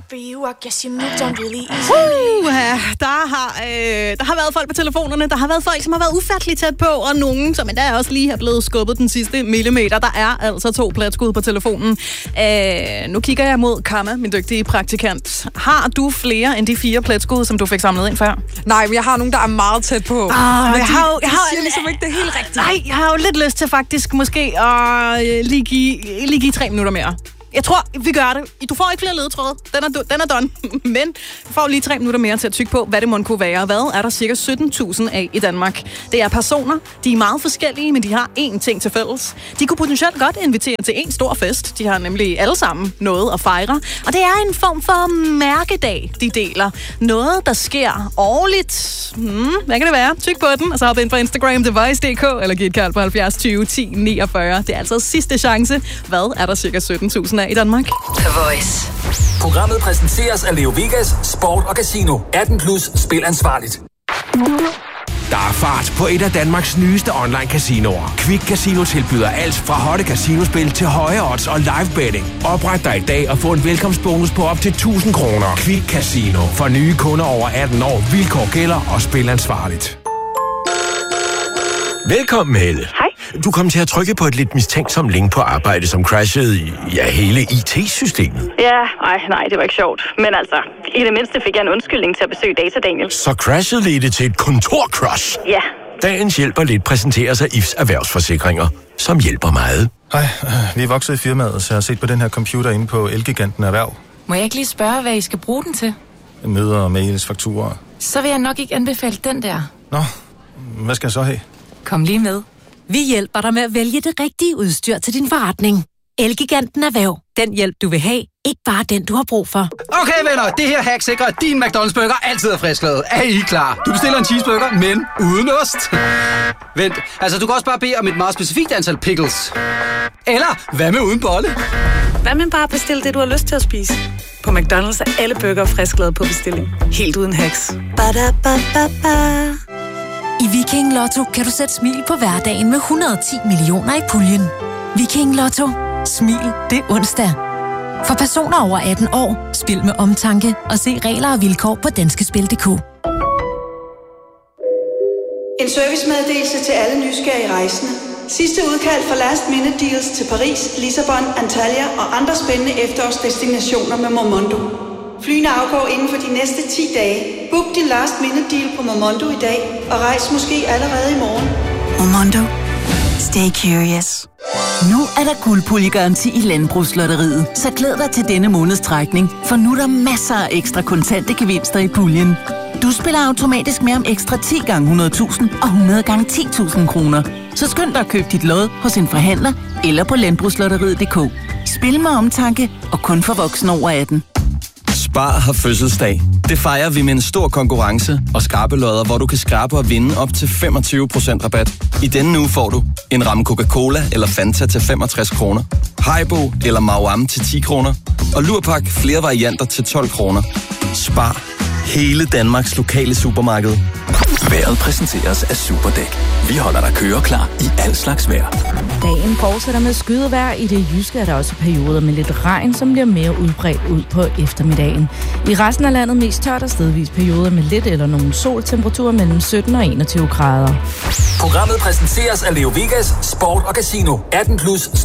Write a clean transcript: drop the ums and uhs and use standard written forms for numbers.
for you, I guess you moved on really easy. Der har været folk på telefonerne, der har været folk, som har været ufatteligt tæt på, og nogen, som endda også lige har blevet skubbet den sidste millimeter. Der er altså 2 pladskud på telefonen. Nu kigger jeg mod Kamma, min dygtige praktikant. Har du flere end de 4 pladskud, som du fik samlet ind før? Nej, men jeg har nogen, der er meget tæt på. Jeg har ligesom ikke det helt rigtigt. Nej, jeg har jo lidt lyst til faktisk måske at lige give 3 minutter mere. Jeg tror, vi gør det. Du får ikke flere ledetråde. Den er done. Men du får lige 3 minutter mere til at tygge på, hvad det må kunne være. Hvad er der cirka 17.000 af i Danmark? Det er personer. De er meget forskellige, men de har én ting til fælles. De kunne potentielt godt invitere til en stor fest. De har nemlig alle sammen noget at fejre. Og det er en form for mærkedag, de deler. Noget, der sker årligt. Hvad kan det være? Tyg på den, og så hop ind på Instagram, device.dk, eller giv et kald på 70 20 10 49. Det er altså sidste chance. Hvad er der cirka 17.000 af i Danmark? The Voice. Programmet præsenteres af Leo Vegas, Sport og Casino. 18+ spil ansvarligt. Der er fart på et af Danmarks nyeste online casinoer. Quick Casino tilbyder alt fra hotte casinospil til høje odds og live betting. Opret dig i dag og få en velkomstbonus på op til 1.000 kroner. Quick Casino. For nye kunder over 18 år. Vilkår gælder og spil ansvarligt. Velkommen, Helle. Hej. Du kom til at trykke på et lidt mistænksomt link på arbejde, som crashede i hele IT-systemet. Ja, nej, det var ikke sjovt. Men altså, i det mindste fik jeg en undskyldning til at besøge Data Daniel. Så crashede ledte til et kontorcrash. Ja. Dagens hjælper lidt præsenteres af IFS Erhvervsforsikringer, som hjælper meget. Hej, vi er vokset i firmaet, så jeg har set på den her computer inde på Elgiganten Erhverv. Må jeg ikke lige spørge, hvad I skal bruge den til? Møder, mails, fakturer. Så vil jeg nok ikke anbefale den der. Nå, hvad skal jeg så have? Kom lige med. Vi hjælper dig med at vælge det rigtige udstyr til din forretning. Elgiganten Erhverv. Den hjælp, du vil have. Ikke bare den, du har brug for. Okay, venner. Det her hack sikrer, at din McDonald's-burger altid er frisklavet. Er I klar? Du bestiller en cheeseburger, men uden ost. Vent. Altså, du kan også bare bede om et meget specifikt antal pickles. Eller, hvad med uden bolle? Hvad med bare bestille det, du har lyst til at spise? På McDonald's er alle burger frisklavet på bestilling. Helt uden hacks. Ba-da-ba-ba-ba. I Viking Lotto kan du sætte smil på hverdagen med 110 millioner i puljen. Viking Lotto. Smil det onsdag. For personer over 18 år, spil med omtanke og se regler og vilkår på danskespil.dk. En servicemeddelelse til alle nysgerrige rejsende. Sidste udkald for last minute deals til Paris, Lissabon, Antalya og andre spændende efterårsdestinationer med Momondo. Flyene afgår inden for de næste 10 dage. Book din last minute deal på Momondo i dag og rejs måske allerede i morgen. Momondo. Stay curious. Nu er der guldpuljegaranti i Landbrugslotteriet, så glæd dig til denne måneds trækning, for nu er der masser af ekstra kontante gevinster i puljen. Du spiller automatisk med om ekstra 10 gange 100.000 og 100 gange 10.000 kroner. Så skynd dig at købe dit lod hos en forhandler eller på landbrugslotteriet.dk. Spil med omtanke og kun for voksne over 18. Spar har fødselsdag. Det fejrer vi med en stor konkurrence og skarpe lodder, hvor du kan skrabe og vinde op til 25% rabat. I denne uge får du en ramme Coca-Cola eller Fanta til 65 kroner, Haribo eller Mauam til 10 kroner, og Lurpak flere varianter til 12 kroner. Spar. Hele Danmarks lokale supermarked. Vejret præsenteres af Superdæk. Vi holder dig køreklar i al slags vejr. Dagen fortsætter med skydevejr. I det jyske er der også perioder med lidt regn, som bliver mere udbredt ud på eftermiddagen. I resten af landet mest tørt og stedvis perioder med lidt eller nogen soltemperaturer mellem 17 og 21 grader. Programmet præsenteres af Leo Vegas, Sport og Casino. 18+